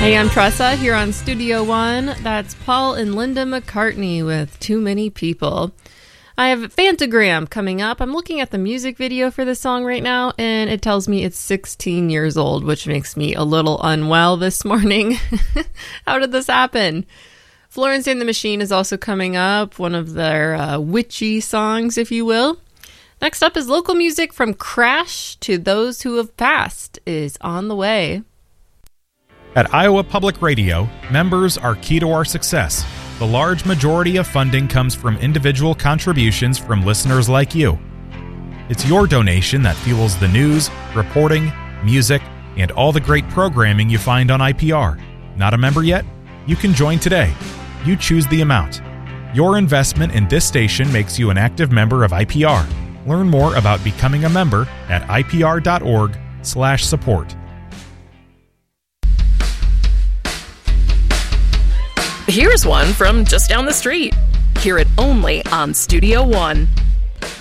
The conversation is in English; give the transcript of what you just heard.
Hey, I'm Tressa here on Studio One. That's Paul and Linda McCartney with Too Many People. I have Fantagram coming up. I'm looking at the music video for this song right now, and it tells me it's 16 years old, which makes me a little unwell this morning. How did this happen? Florence and the Machine is also coming up, one of their witchy songs, if you will. Next up is local music from Crash to Those Who Have Passed is on the way. At Iowa Public Radio, members are key to our success. The large majority of funding comes from individual contributions from listeners like you. It's your donation that fuels the news, reporting, music, and all the great programming you find on IPR. Not a member yet? You can join today. You choose the amount. Your investment in this station makes you an active member of IPR. Learn more about becoming a member at ipr.org/support. Here's one from just down the street. Hear it only on Studio One.